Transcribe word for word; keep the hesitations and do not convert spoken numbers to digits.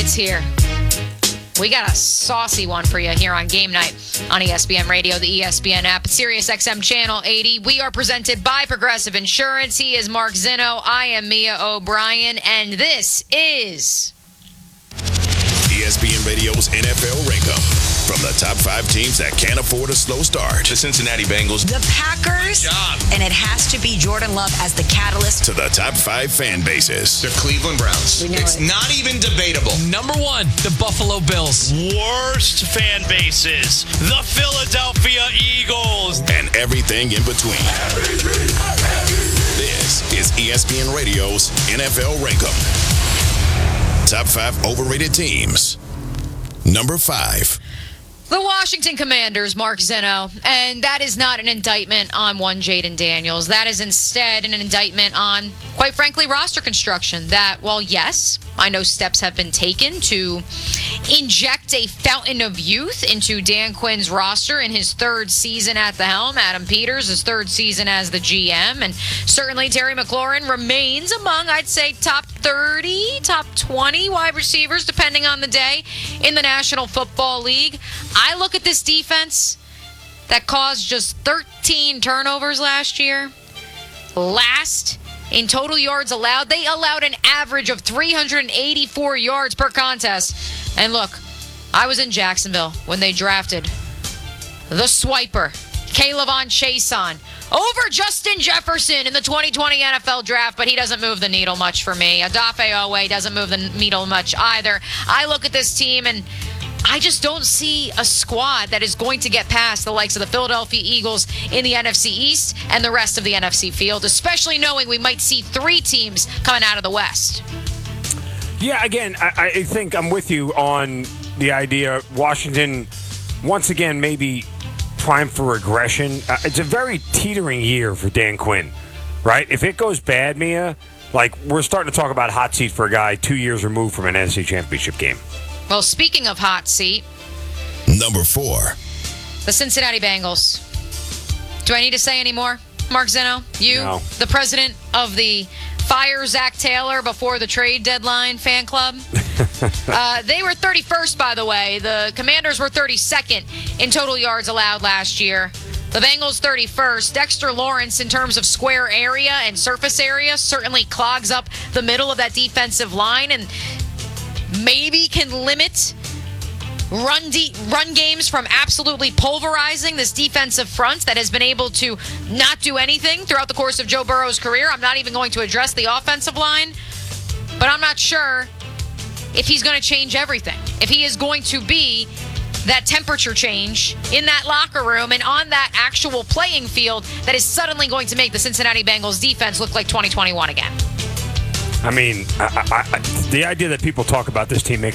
It's here. We got a saucy one for you here on Game Night on E S P N Radio, the E S P N app, Sirius X M Channel eighty. We are presented by Progressive Insurance. He is Mark Zinno. I am Mia O'Brien, and this is E S P N Radio's N F L Rank-Up. From the top five teams that can't afford a slow start. The Cincinnati Bengals. The Packers. And it has to be Jordan Love as the catalyst. To the top five fan bases. The Cleveland Browns. It's it. not even debatable. Number one, the Buffalo Bills. Worst fan bases. The Philadelphia Eagles. And everything in between. This is E S P N Radio's N F L Rank-Up. Top five overrated teams. Number five. the Washington Commanders, Mark Zinno, and that is not an indictment on one Jaden Daniels. That is instead an indictment on, quite frankly, roster construction. That, well, yes, I know steps have been taken to inject a fountain of youth into Dan Quinn's roster in his third season at the helm. Adam Peters, his third season as the G M. And certainly Terry McLaurin remains among, I'd say, top thirty, top twenty wide receivers, depending on the day, in the National Football League. I look at this defense that caused just thirteen turnovers last year. Last in total yards allowed. They allowed an average of three hundred eighty-four yards per contest. And look, I was in Jacksonville when they drafted the swiper, K'Lavon Chaisson, over Justin Jefferson in the twenty twenty N F L Draft, but he doesn't move the needle much for me. Odafe Oweh doesn't move the needle much either. I look at this team and I just don't see a squad that is going to get past the likes of the Philadelphia Eagles in the N F C East and the rest of the N F C field, especially knowing we might see three teams coming out of the West. Yeah, again, I, I think I'm with you on the idea Washington, once again, maybe prime for regression. Uh, it's a very teetering year for Dan Quinn, right? If it goes bad, Mia, like we're starting to talk about hot seat for a guy two years removed from an N F C Championship game. Well, speaking of hot seat, number four, the Cincinnati Bengals. Do I need to say any more, Mark Zinno? You, no. The president of the Fire Zach Taylor before the trade deadline fan club. uh, they were thirty-first, by the way. The Commanders were thirty-second in total yards allowed last year. The Bengals thirty-first. Dexter Lawrence, in terms of square area and surface area, certainly clogs up the middle of that defensive line and maybe can limit run de- run games from absolutely pulverizing this defensive front that has been able to not do anything throughout the course of Joe Burrow's career. I'm not even going to address the offensive line, but I'm not sure if he's going to change everything. If he is going to be that temperature change in that locker room and on that actual playing field that is suddenly going to make the Cincinnati Bengals defense look like twenty twenty-one again. I mean, I, I, I, the idea that people talk about this team making